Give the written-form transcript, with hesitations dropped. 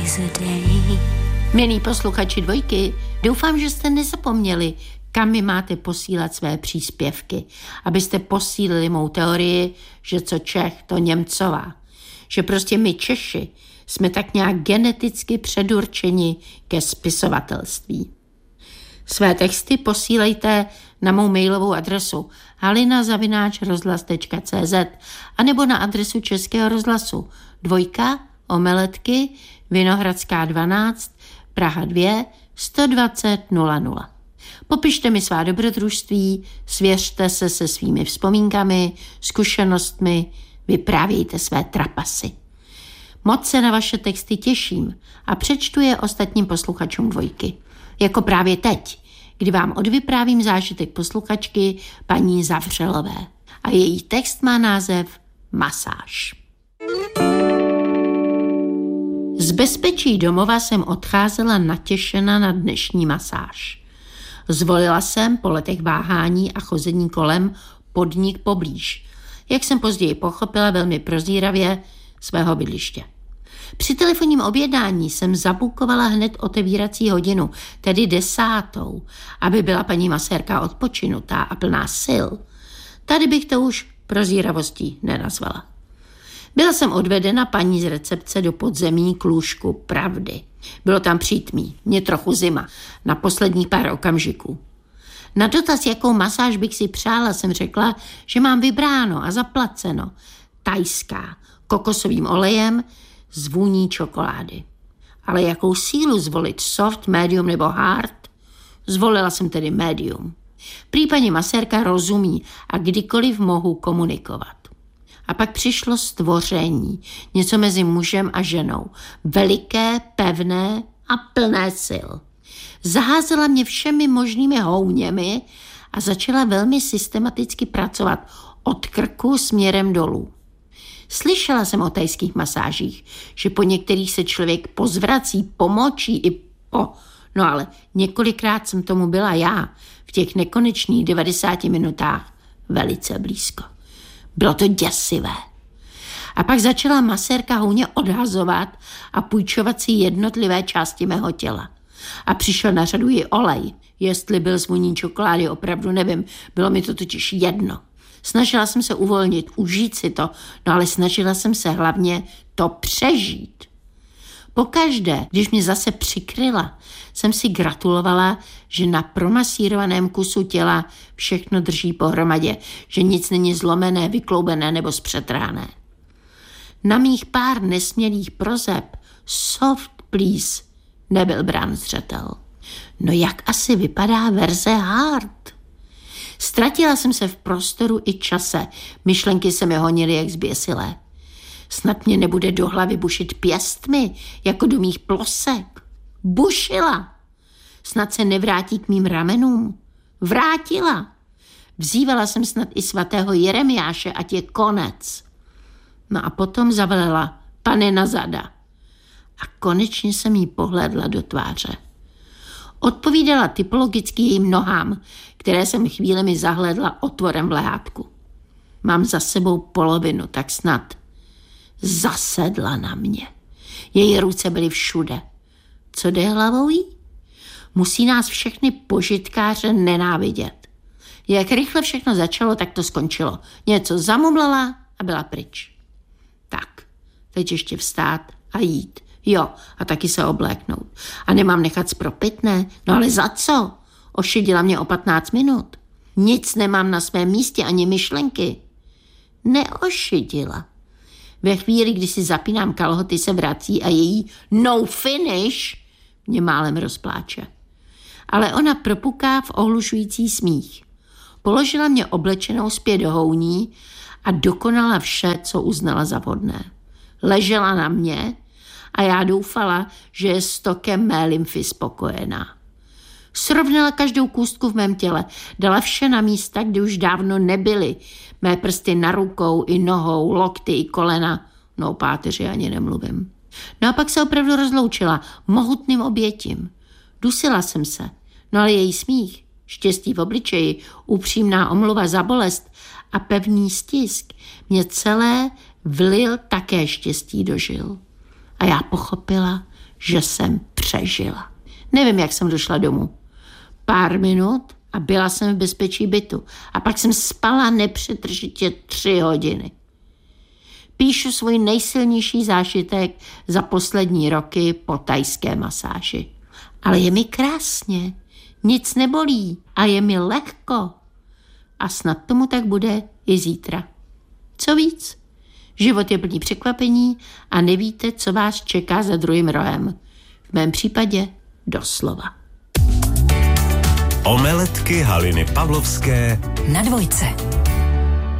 days a day. Milí posluchači Dvojky, doufám, že jste nezapomněli, kam mi máte posílat své příspěvky, abyste posílili mou teorii, že co Čech, to Němcová. Že prostě my Češi jsme tak nějak geneticky předurčeni ke spisovatelství. Své texty posílejte na mou mailovou adresu halina@rozhlas.cz anebo na adresu Českého rozhlasu 2 Omeletky, Vinohradská 12, Praha 2, 120 00. Popište mi svá dobrodružství, svěřte se se svými vzpomínkami, zkušenostmi, vyprávějte své trapasy. Moc se na vaše texty těším a přečtu je ostatním posluchačům Dvojky. Jako právě teď, kdy vám odvyprávím zážitek posluchačky paní Zavřelové. A její text má název Masáž. Z bezpečí domova jsem odcházela natěšena na dnešní masáž. Zvolila jsem po letech váhání a chození kolem podnik poblíž, jak jsem později pochopila velmi prozíravě, svého bydliště. Při telefonním objednání jsem zabukovala hned otevírací hodinu, tedy 10, aby byla paní masérka odpočinutá a plná sil. Tady bych to už prozíravostí nenazvala. Byla jsem odvedena paní z recepce do podzemí k lůžku Pravdy. Bylo tam přítmí, mě trochu zima, na posledních pár okamžiků. Na dotaz, jakou masáž bych si přála, jsem řekla, že mám vybráno a zaplaceno. Thajská, kokosovým olejem, z vůní čokolády. Ale jakou sílu zvolit, soft, medium nebo hard? Zvolila jsem tedy medium. Prý paní masérka rozumí a kdykoliv mohu komunikovat. A pak přišlo stvoření, něco mezi mužem a ženou. Veliké, pevné a plné sil. Zaházela mě všemi možnými houněmi a začala velmi systematicky pracovat od krku směrem dolů. Slyšela jsem o thajských masážích, že po některých se člověk pozvrací, pomočí i po... No ale několikrát jsem tomu byla já v těch nekonečných 90 minutách velice blízko. Bylo to děsivé. A pak začala masérka houně odhazovat a půjčovat si jednotlivé části mého těla. A přišel na řadu i olej. Jestli byl z vůní čokolády, opravdu nevím. Bylo mi to totiž jedno. Snažila jsem se uvolnit, užít si to, no ale snažila jsem se hlavně to přežít. Pokaždé, když mě zase přikryla, jsem si gratulovala, že na promasírovaném kusu těla všechno drží pohromadě, že nic není zlomené, vykloubené nebo zpřetrhané. Na mých pár nesmělých prozeb soft please nebyl brán zřetel. No jak asi vypadá verze hard? Ztratila jsem se v prostoru i čase, myšlenky se mi honily jak zběsilé. Snad mě nebude do hlavy bušit pěstmi, jako do mých plosek. Bušila. Snad se nevrátí k mým ramenům. Vrátila. Vzývala jsem snad i svatého Jeremiáše, ať je konec. No a potom zavelela panena zada. A konečně jsem jí pohlédla do tváře. Odpovídala typologicky jejím nohám, které jsem chvílemi zahlédla otvorem v lehátku. Mám za sebou polovinu, tak snad. Zasedla na mě. Její ruce byly všude. Co jde hlavou jí? Musí nás všechny požitkáře nenávidět. Jak rychle všechno začalo, tak to skončilo. Něco zamumlala a byla pryč. Tak, teď ještě vstát a jít. Jo, a taky se obléknout. A nemám nechat zpropit, ne? No ale za co? Ošidila mě o 15 minut. Nic nemám na svém místě, ani myšlenky. Neošidila. Ve chvíli, kdy si zapínám kalhoty, se vrací a její no finish mě málem rozpláče. Ale ona propuká v ohlušující smích. Položila mě oblečenou zpět do houní a dokonala vše, co uznala za vhodné. Ležela na mě a já doufala, že je s tokem mé lymfy spokojená. Srovnala každou kůstku v mém těle, dala vše na místa, kde už dávno nebyly. Mé prsty na rukou i nohou, lokty i kolena, no o páteři ani nemluvím. No a pak se opravdu rozloučila mohutným obětím. Dusila jsem se, no ale její smích, štěstí v obličeji, upřímná omluva za bolest a pevný stisk mě celé vlil také štěstí do žil. A já pochopila, že jsem přežila. Nevím, jak jsem došla domů. Pár minut a byla jsem v bezpečí bytu. A pak jsem spala nepřetržitě 3 hodiny. Píšu svůj nejsilnější zážitek za poslední roky po thajské masáži. Ale je mi krásně, nic nebolí a je mi lehko. A snad tomu tak bude i zítra. Co víc? Život je plný překvapení a nevíte, co vás čeká za druhým rohem. V mém případě doslova. Omeletky Haliny Pavlovské na Dvojce.